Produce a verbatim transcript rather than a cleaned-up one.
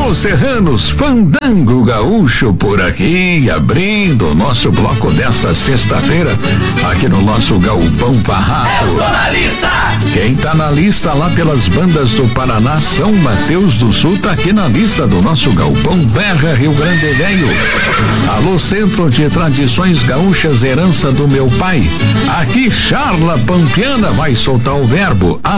Alô, serranos, Fandango Gaúcho por aqui, abrindo o nosso bloco desta sexta-feira, aqui no nosso Galpão Farrapo. Eu tô na lista! Quem tá na lista lá pelas bandas do Paraná, São Mateus do Sul, tá aqui na lista do nosso Galpão Berra, Rio Grande Velho. Alô, Centro de Tradições Gaúchas, herança do meu pai. Aqui, Charla Pampiana vai soltar o verbo.